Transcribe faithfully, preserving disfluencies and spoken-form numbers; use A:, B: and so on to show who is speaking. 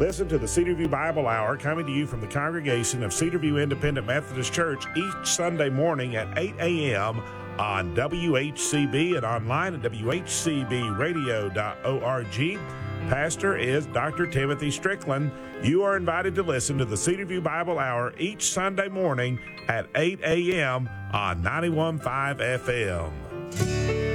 A: Listen to the Cedarview Bible Hour coming to you from the congregation of Cedarview Independent Methodist Church each Sunday morning at eight a.m. on W H C B and online at w h c b radio dot org. Pastor is Doctor Timothy Strickland. You are invited to listen to the Cedarview Bible Hour each Sunday morning at eight a.m. on ninety-one point five F M.